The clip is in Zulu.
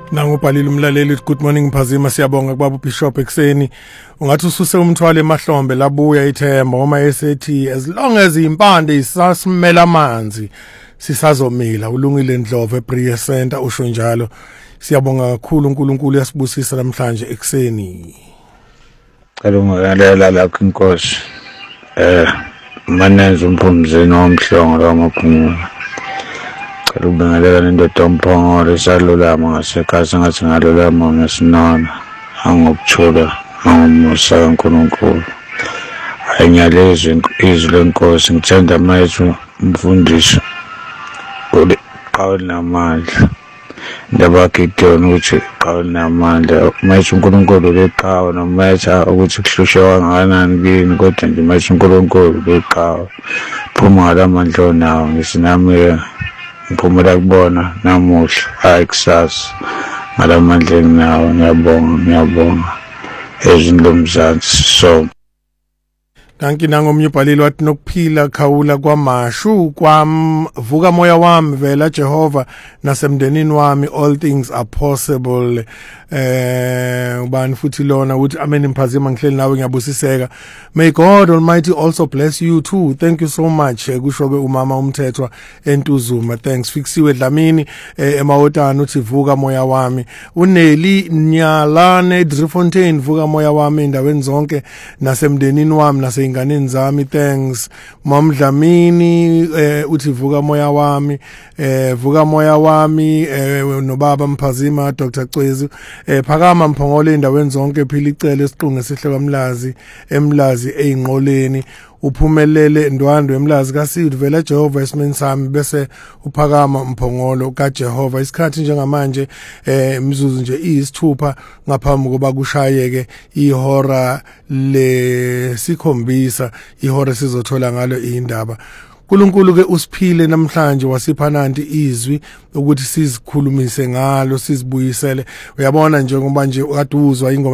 Nangubhalile umlaleli good morning Mphazima siyabonga kubaba Bishop ekseni ungathi ususe umthwalo emahlombe labuya ithemba uma esethi as long as impande isasimela amanzi sisazomila ulungile Ndlovu eBria Center usho njalo siyabonga kakhulu uNkulunkulu yasibusisa namhlanje ekseni cela ungalela lakho inkosi manenze umphumzeni womhlongo lamaphumulo cela ubengelela nendoda omphongolo esalulama ngasekhaya ngathi ngalulama ngesinona angokuthula angumusa kaNkulunkulu ayanyalezwe izwi lenkosi ngithanda manje umfundisi uqhawe namandla ndaba kidona ukuthi qhawe namandla manje uNkulunkulu leqhawe nometha ukuthi kuhlushe kangakanani kini kodwa nje manje uNkulunkulu leqhawe phuma ngalamandla nawo ngisinami ngiphumela kubona namuhla hayi kusasa ngalamandla nawo ngiyabonga ezindlomzansi so Kanki nangomnye ubhalile wathi nokuphila khawula kwamashu kwamvuka moya wami vela Jehova nasemndenini wami all things are possible ubani futhi lona uthi amen Mphazima ngihleli nawe ngiyabusiseka may God Almighty also bless you too thank you so much kusho ke umama umthethwa eNtuzuma thanks fiksiwe Dlamini emawotana uthi vuka moya wami uNeli Nyalane Driefontein vuka moya wami endaweni zonke nasemndenini wami inganeni zami thanks Mom Dlamini uthi vuka moya wami nobaba Mphazima Dr Cwezu phakama mphongolo endaweni zonke phila icele esiqunge sihle kamlazi emlazi einqoleni uphumelele Ndwandwe emlazi kaSidi vela Jehova esimeni sami bese uphakama mphongolo kaJehova isikhathi njengamanje imizuzu nje iyisithupha ngaphambi koba kushayeke ihora lesikhombisa ihora sizothola ngalo indaba uNkulunkulu ke usiphile namhlanje wasipha nanti izwi ukuthi sizikhulumise ngalo sizibuyisele uyabona njengoba nje kade uzwa ingoma